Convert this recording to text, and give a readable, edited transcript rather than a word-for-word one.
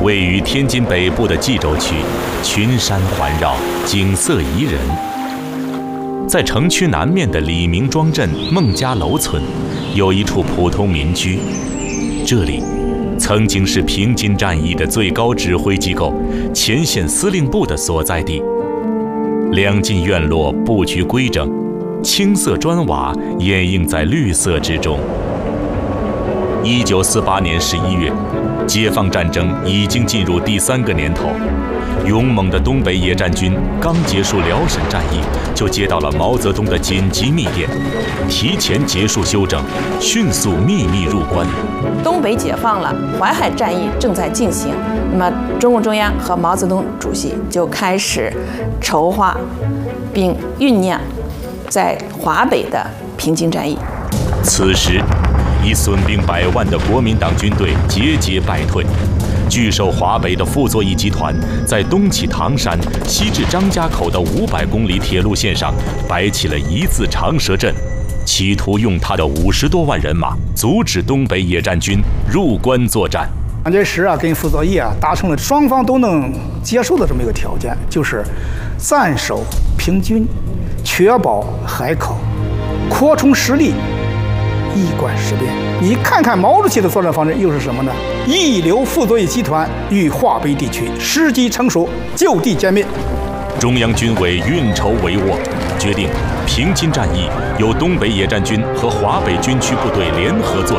位于天津北部的冀州区，群山环绕，景色宜人。在城区南面的李明庄镇孟家楼村，有一处普通民居，这里曾经是平津战役的最高指挥机构前线司令部的所在地。两进院落布局规整，青色砖瓦掩映在绿色之中。1948年11月，解放战争已经进入第3个年头，勇猛的东北野战军刚结束辽沈战役，就接到了毛泽东的紧急密电，提前结束休整，迅速秘密入关。 东北解放了，淮海战役正在进行，那么中共中央和毛泽东主席就开始筹划并酝酿在华北的平津战役。 此时，已损兵100万的国民党军队节节败退，据守华北的傅作义集团在东起唐山、西至张家口的500公里铁路线上摆起了一字长蛇阵，企图用他的50多万人马阻止东北野战军入关作战。 蒋介石跟傅作义达成了双方都能接受的这么一个条件，就是暂守平津，确保海口，扩充实力，一关事变。你看看毛主席的作战方针又是什么呢？一流傅作义集团与华北地区时机成熟，就地歼灭。 中央军委运筹帷幄，决定平津战役由东北野战军和华北军区部队联合作